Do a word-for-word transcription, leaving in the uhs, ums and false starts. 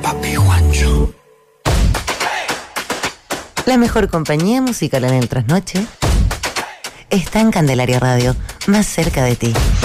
Papi Juancho. La mejor compañía musical en el trasnoche está en Candelaria Radio, más cerca de ti.